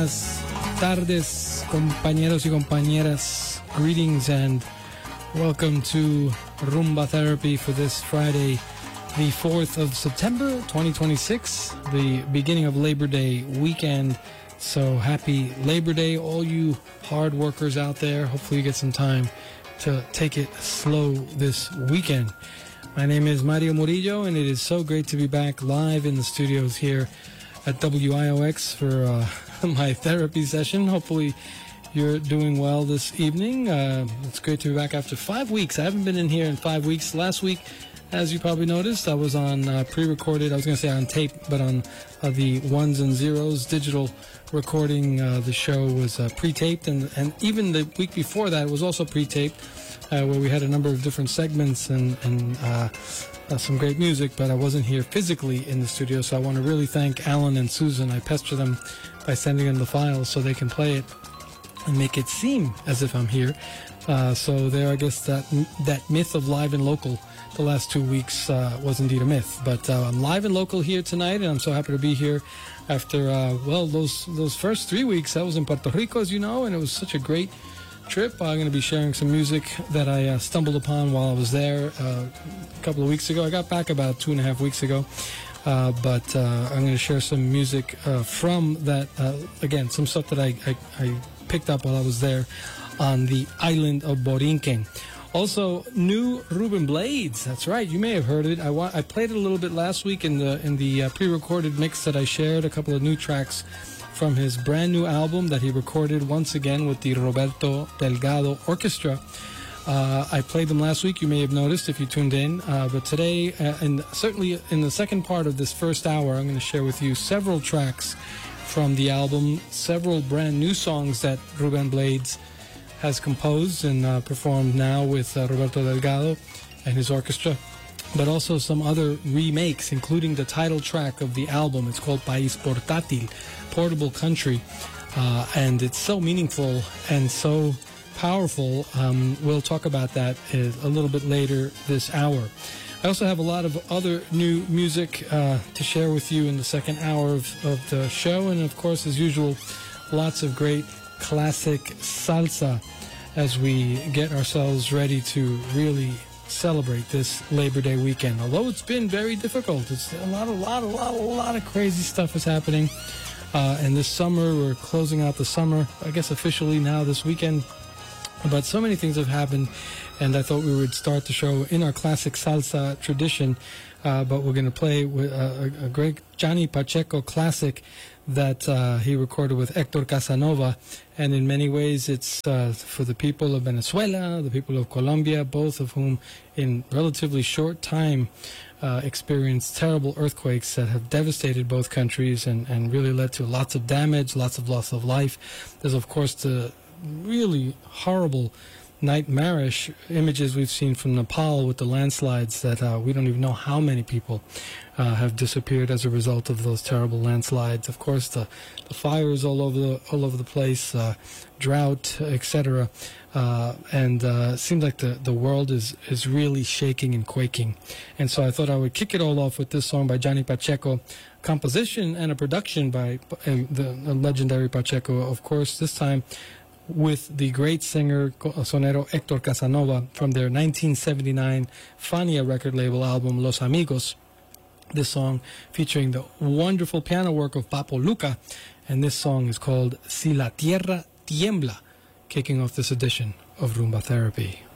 buenas tardes, compañeros y compañeras. Greetings and welcome to Rumba Therapy for this Friday, the 4th of September, 2026, the beginning of Labor Day weekend. So happy Labor Day, all you hard workers out there. Hopefully you get some time to take it slow this weekend. My name is Mario Murillo, and it is so great to be back live in the studios here at WIOX for my therapy session. Hopefully you're doing well this evening. It's great to be back after 5 weeks. I haven't been in here in 5 weeks. Last week, as you probably noticed, I was on pre-recorded. I was going to say on tape, but on the ones and zeros digital recording. The show was pre-taped, and even the week before that was also pre-taped, where we had a number of different segments and some great music, but I wasn't here physically in the studio, so I want to really thank Alan and Susan. I pester them by sending them the files so they can play it and make it seem as if I'm here. So there, I guess that myth of live and local the last 2 weeks was indeed a myth. But I'm live and local here tonight, and I'm so happy to be here after, those first 3 weeks. I was in Puerto Rico, as you know, and it was such a great trip. I'm going to be sharing some music that I stumbled upon while I was there a couple of weeks ago. I got back about 2.5 weeks ago. But I'm going to share some music from that, again, some stuff that I picked up while I was there on the island of Borinquen. Also, new Ruben Blades. That's right. You may have heard it. I played it a little bit last week in the pre-recorded mix that I shared. A couple of new tracks from his brand new album that he recorded once again with the Roberto Delgado Orchestra. I played them last week. You may have noticed if you tuned in. But today, and certainly in the second part of this first hour, I'm going to share with you several tracks from the album, several brand new songs that Ruben Blades has composed and performed now with Roberto Delgado and his orchestra, but also some other remakes, including the title track of the album. It's called País Portátil, Portable Country, and it's so meaningful and so powerful. We'll talk about that a little bit later this hour. I also have a lot of other new music to share with you in the second hour of the show, and of course, as usual, lots of great classic salsa as we get ourselves ready to really celebrate this Labor Day weekend. Although it's been very difficult, it's a lot of crazy stuff is happening. And this summer, we're closing out the summer, I guess officially now this weekend. But so many things have happened, and I thought we would start the show in our classic salsa tradition. But we're going to play with a great Johnny Pacheco classic that he recorded with Hector Casanova. And in many ways, it's for the people of Venezuela, the people of Colombia, both of whom in relatively short time experienced terrible earthquakes that have devastated both countries and really led to lots of damage, lots of loss of life. There's, of course, the really horrible, nightmarish images we've seen from Nepal with the landslides that we don't even know how many people have disappeared as a result of those terrible landslides. Of course, the fires all over the place, drought, etc. And it seems like the world is really shaking and quaking. And so I thought I would kick it all off with this song by Johnny Pacheco, composition and a production by the legendary Pacheco, of course, this time with the great singer, sonero Hector Casanova from their 1979 Fania record label album Los Amigos. This song featuring the wonderful piano work of Papo Luca, and this song is called Si la Tierra Tiembla, kicking off this edition of Rumba Therapy.